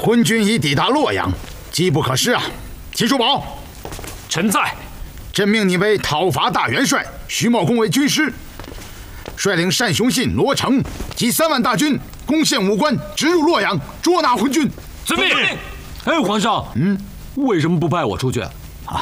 昏军已抵达洛阳，机不可失啊！秦叔宝， 臣在。 朕命你为讨伐大元帅，徐茂公为军师，率领单雄信、罗成及3万大军，攻陷武关，直入洛阳，捉拿昏军。 遵命。哎，皇上，为什么不派我出去？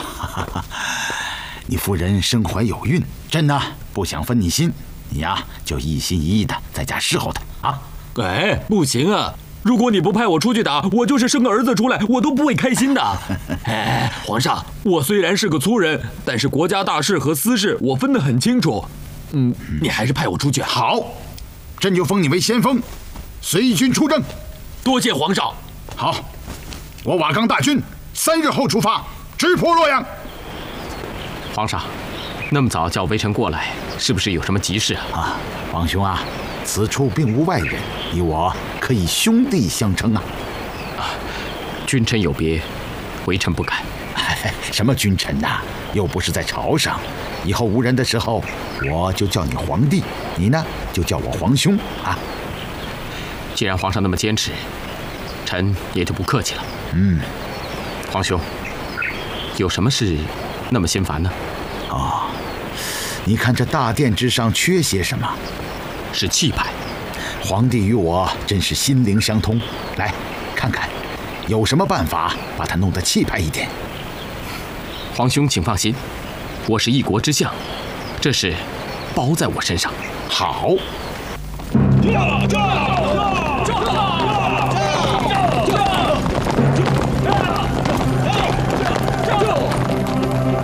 你夫人身怀有孕，朕呢不想分你心，你呀就一心一意的在家侍候她啊。 哎，不行啊！如果你不派我出去打，我就是生个儿子出来，我都不会开心的。哎，皇上，我虽然是个粗人，但是国家大事和私事我分得很清楚。你还是派我出去。 好，朕就封你为先锋，随军出征。 多谢皇上。 好，我瓦岗大军3日后出发，直扑洛阳。 皇上，那么早叫微臣过来，是不是有什么急事啊？ 皇兄啊，此处并无外人，你我可以兄弟相称啊。 君臣有别，微臣不敢。 什么君臣呐，又不是在朝上。以后无人的时候，我就叫你皇帝，你呢就叫我皇兄啊。 既然皇上那么坚持，臣也就不客气了。皇兄，有什么事那么心烦呢？ 你看这大殿之上缺些什么？ 是气派。 皇帝与我真是心灵相通，来看看，有什么办法把它弄得气派一点？ 皇兄请放心，我是一国之相，这事包在我身上。 好。 驾！